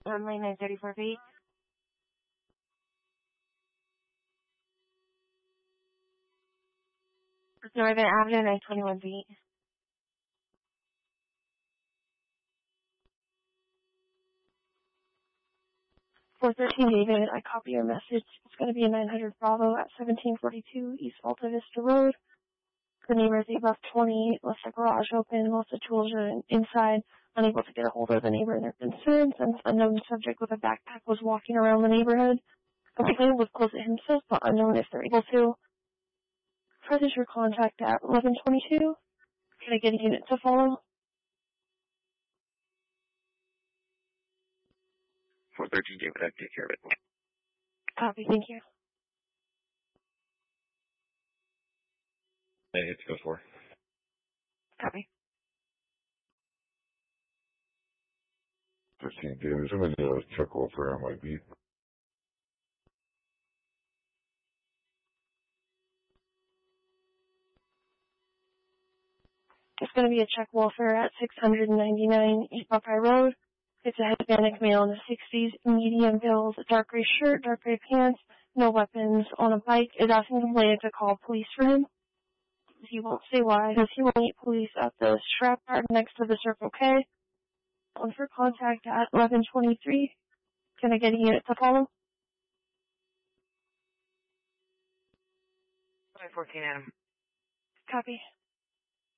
Runway 934 feet. Northern Avenue 921 feet. 413 David, I copy your message. It's going to be a 900 Bravo at 1742 East Alta Vista Road. The neighbor is above 20, left the garage open, most of the tools are inside, unable to get a hold of the neighbor and their concerns, and unknown subject with a backpack was walking around the neighborhood. The complainant would close it himself, but unknown if they're able to. Present your contact at 1122. Can I get a unit to follow? 413 David, I take care of it. Copy, thank you. It's go for. Copy. 15 David, I'm going to do a check welfare on my beat. It's going to be a check welfare at 699 East Buckeye Road. It's a Hispanic male in the 60s, medium build, dark gray shirt, dark gray pants, no weapons, on a bike, is asking the complainant to call police for him. He won't say why, because he will meet police at the strap yard next to the Circle K. On for contact at 1123. Can I get a unit to follow? 514 Adam. Copy.